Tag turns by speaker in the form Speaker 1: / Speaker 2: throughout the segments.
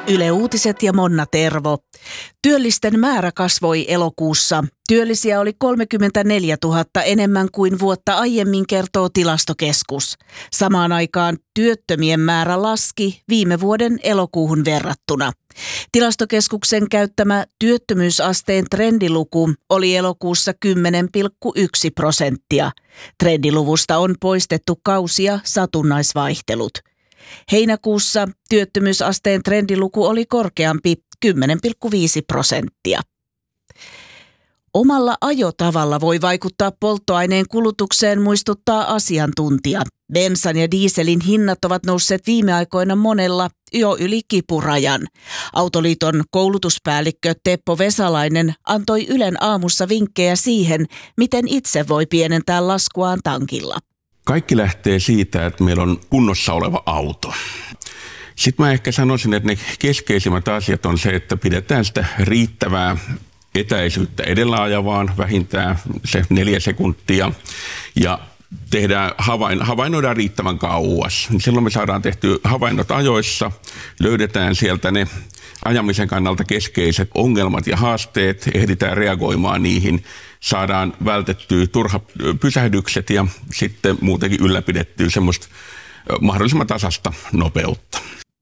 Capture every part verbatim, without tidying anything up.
Speaker 1: Yle Uutiset ja Monna Tervo. Työllisten määrä kasvoi elokuussa. Työllisiä oli kolmekymmentäneljätuhatta enemmän kuin vuotta aiemmin, kertoo Tilastokeskus. Samaan aikaan työttömien määrä laski viime vuoden elokuuhun verrattuna. Tilastokeskuksen käyttämä työttömyysasteen trendiluku oli elokuussa kymmenen pilkku yksi prosenttia. Trendiluvusta on poistettu kausi- ja satunnaisvaihtelut. Heinäkuussa työttömyysasteen trendiluku oli korkeampi, kymmenen pilkku viisi prosenttia. Omalla ajotavalla voi vaikuttaa polttoaineen kulutukseen, muistuttaa asiantuntija. Bensan ja dieselin hinnat ovat nousseet viime aikoina monella jo yli kipurajan. Autoliiton koulutuspäällikkö Teppo Vesalainen antoi Ylen aamussa vinkkejä siihen, miten itse voi pienentää laskuaan tankilla.
Speaker 2: Kaikki lähtee siitä, että meillä on kunnossa oleva auto. Sitten mä ehkä sanoisin, että ne keskeisimmät asiat on se, että pidetään sitä riittävää etäisyyttä edellä ajavaan, vähintään se neljä sekuntia, ja tehdään havain, havainnoidaan riittävän kauas. Silloin me saadaan tehty havainnot ajoissa, löydetään sieltä ne ajamisen kannalta keskeiset ongelmat ja haasteet, ehditään reagoimaan niihin, saadaan vältettyä turhat pysähdykset ja sitten muutenkin ylläpidettyä semmoista mahdollisimman tasasta nopeutta.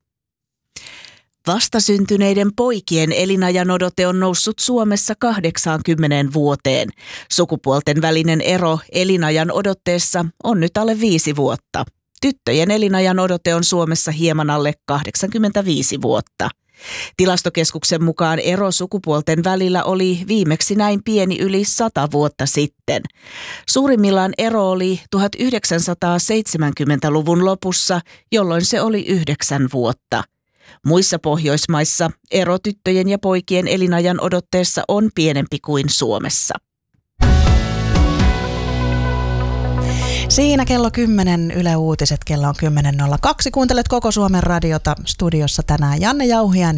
Speaker 1: Vastasyntyneiden poikien elinajanodote on noussut Suomessa kahdeksaankymmeneen vuoteen. Sukupuolten välinen ero elinajan odotteessa on nyt alle viisi vuotta. Tyttöjen elinajan odote on Suomessa hieman alle kahdeksankymmentäviisi vuotta. Tilastokeskuksen mukaan ero sukupuolten välillä oli viimeksi näin pieni yli sata vuotta sitten. Suurimmillaan ero oli tuhatyhdeksänsataaseitsemänkymmentäluvun lopussa, jolloin se oli yhdeksän vuotta. Muissa Pohjoismaissa ero tyttöjen ja poikien elinajan odotteessa on pienempi kuin Suomessa.
Speaker 3: Siinä kello kymmenen Yle Uutiset, kello on kymmenen nolla kaksi. Kuuntelet koko Suomen radiota, studiossa tänään Janne Jauhiainen